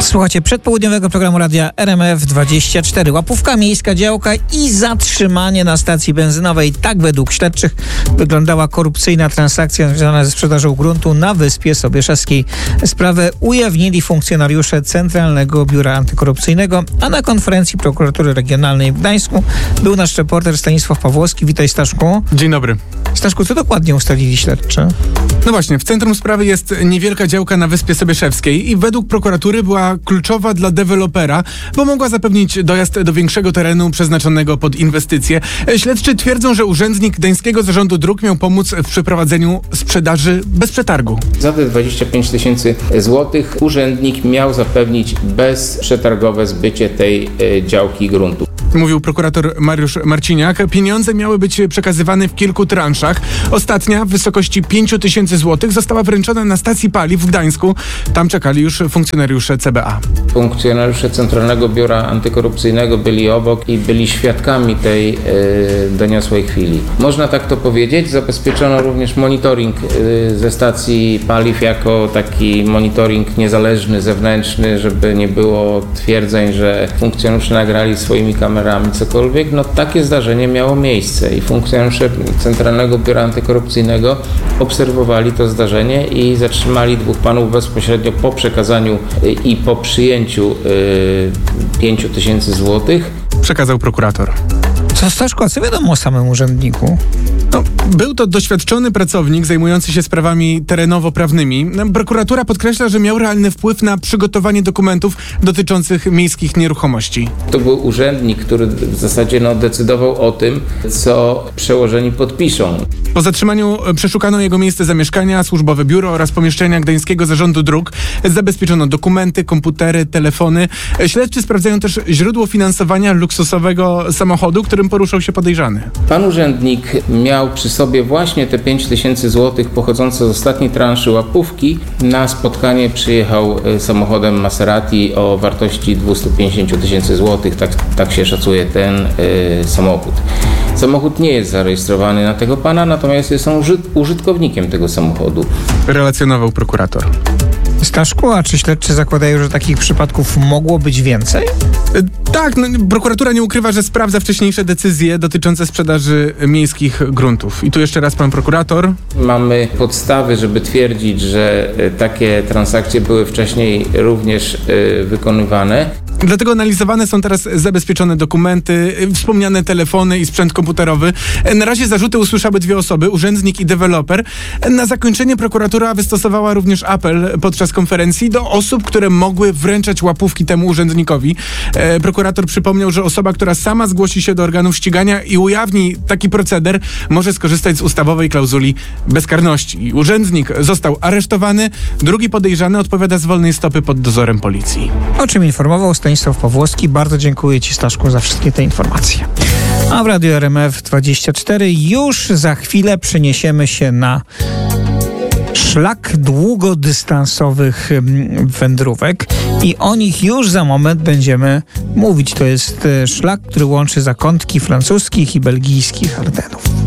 Słuchajcie, przedpołudniowego programu radia RMF24. Łapówka, miejska działka i zatrzymanie na stacji benzynowej. Tak według śledczych wyglądała korupcyjna transakcja związana ze sprzedażą gruntu na Wyspie Sobieszewskiej. Sprawę ujawnili funkcjonariusze Centralnego Biura Antykorupcyjnego, a na konferencji Prokuratury Regionalnej w Gdańsku był nasz reporter Stanisław Pawłowski. Witaj, Staszku. Dzień dobry. Staszku, co dokładnie ustalili śledczy? No właśnie, w centrum sprawy jest niewielka działka na Wyspie Sobieszewskiej i według prokuratury była kluczowa dla dewelopera, bo mogła zapewnić dojazd do większego terenu przeznaczonego pod inwestycje. Śledczy twierdzą, że urzędnik Gdańskiego Zarządu Dróg miał pomóc w przeprowadzeniu sprzedaży bez przetargu. Za te 25 000 złotych urzędnik miał zapewnić bezprzetargowe zbycie tej działki gruntu. Mówił prokurator Mariusz Marciniak. Pieniądze miały być przekazywane w kilku transzach. Ostatnia w wysokości 5 000 złotych została wręczona na stacji paliw w Gdańsku. Tam czekali już funkcjonariusze CBA. Funkcjonariusze Centralnego Biura Antykorupcyjnego byli obok i byli świadkami tej doniosłej chwili. Można tak to powiedzieć. Zabezpieczono również monitoring ze stacji paliw jako taki monitoring niezależny, zewnętrzny, żeby nie było twierdzeń, że funkcjonariusze nagrali swoimi kamerami cokolwiek. No takie zdarzenie miało miejsce i funkcjonariusze Centralnego Biura Antykorupcyjnego obserwowali to zdarzenie i zatrzymali dwóch panów bezpośrednio po przekazaniu i po przyjęciu 5 000 złotych. Przekazał prokurator. Co, Staszku, a co wiadomo o samym urzędniku? No, był to doświadczony pracownik zajmujący się sprawami terenowo-prawnymi. Prokuratura podkreśla, że miał realny wpływ na przygotowanie dokumentów dotyczących miejskich nieruchomości. To był urzędnik, który w zasadzie decydował o tym, co przełożeni podpiszą. Po zatrzymaniu przeszukano jego miejsce zamieszkania, służbowe biuro oraz pomieszczenia Gdańskiego Zarządu Dróg. Zabezpieczono dokumenty, komputery, telefony. Śledczy sprawdzają też źródło finansowania luksusowego samochodu, którym poruszał się podejrzany. Pan urzędnik miał przy sobie właśnie te 5 000 złotych pochodzące z ostatniej transzy łapówki. Na spotkanie przyjechał samochodem Maserati o wartości 250 000 złotych. Tak się szacuje ten samochód. Samochód nie jest zarejestrowany na tego pana, natomiast jest on użytkownikiem tego samochodu. Relacjonował prokurator. Staszku, a czy śledczy zakładają, że takich przypadków mogło być więcej? Tak, prokuratura nie ukrywa, że sprawdza wcześniejsze decyzje dotyczące sprzedaży miejskich gruntów. I tu jeszcze raz pan prokurator. Mamy podstawy, żeby twierdzić, że takie transakcje były wcześniej również wykonywane. Dlatego analizowane są teraz zabezpieczone dokumenty, wspomniane telefony i sprzęt komputerowy. Na razie zarzuty usłyszały dwie osoby, urzędnik i deweloper. Na zakończenie prokuratura wystosowała również apel podczas konferencji do osób, które mogły wręczać łapówki temu urzędnikowi. Prokurator przypomniał, że osoba, która sama zgłosi się do organów ścigania i ujawni taki proceder, może skorzystać z ustawowej klauzuli bezkarności. Urzędnik został aresztowany, drugi podejrzany odpowiada z wolnej stopy pod dozorem policji. O czym informował Stanisław Pawłowski. Bardzo dziękuję Ci, Staszku, za wszystkie te informacje. A w Radiu RMF24 już za chwilę przeniesiemy się na szlak długodystansowych wędrówek i o nich już za moment będziemy mówić. To jest szlak, który łączy zakątki francuskich i belgijskich Ardenów.